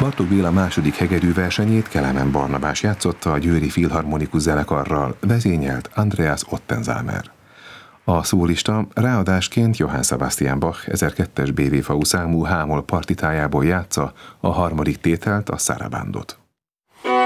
Bartók Béla második hegedű versenyét Kelemen Barnabás játszotta a Győri Filharmonikus Zenekarral, vezényelt Andreas Ottenzámer. A szólista ráadásként Johann Sebastian Bach 1002-es BV-fau számú hámol partitájából játsza a harmadik tételt, a Sarabandot.